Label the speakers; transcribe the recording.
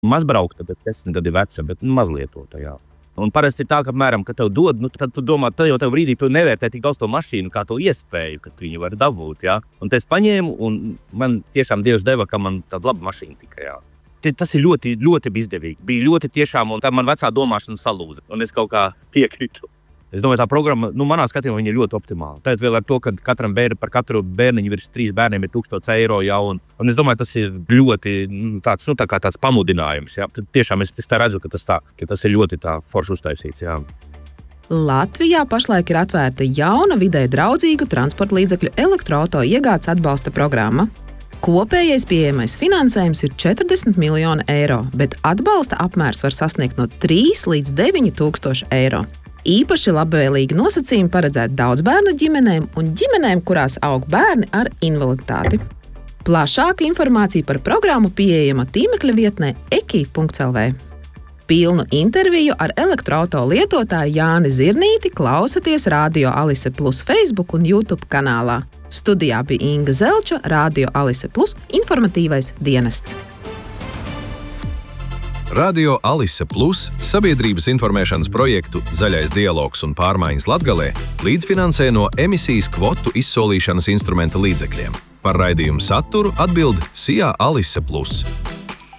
Speaker 1: mazbraukta, bet 10 gadi veca, bet mazlietota, jā. Un parasti ir tā, ka, apmēram, kad tev dod, tad tu domā, jau tev brīdī tu nevērtē tik daudz to mašīnu, kā to iespēju, ka tu viņu var dabūt, jā. Un es paņēmu, un man tiešām Dievs deva, ka man tāda laba mašīna tika, jā. Tas ir ļoti, ļoti izdevīgi. Bija ļoti tiešām, un tā man vecā domāšana salūza, un es kaut kā piekritu. Es domāju, tā programma, manā skatījumā, viņa ir ļoti optimāla. Tad vēl ar to, ka par katru bērniņu virs 3 bērniem ir 1000 eiro, jā, un es domāju, tas ir ļoti tāds pamudinājums, jā. Tad tiešām es tā redzu, ka tas ir ļoti tā forši uztaisīts, jā.
Speaker 2: Latvijā pašlaik ir atvērta jauna vidē draudzīgu transporta līdzekļu elektroauto iegādes atbalsta programma. Kopējais pieejamais finansējums ir 40 miljoni eiro, bet atbalsta apmērs var sasniegt no 3 līdz 9 tūkstoši eiro. Īpaši labvēlīgi nosacījumi paredzēti daudzbērnu ģimenēm un ģimenēm, kurās aug bērni ar invaliditāti. Plašāka informācija par programmu pieejama tīmekļa vietnē eki.lv. Pilnu interviju ar elektroauto lietotāju Jāni Zirnīti klausaties Radio Alise Plus Facebook un YouTube kanālā. Studijā bija Inga Zelča, Radio Alise Plus informatīvais dienests.
Speaker 3: Radio Alise Plus sabiedrības informēšanas projektu Zaļais dialogs un pārmaiņas Latgalē līdzfinansē no emisijas kvotu izsolīšanas instrumenta līdzekļiem. Par raidījumu saturu atbild SIA Alise Plus.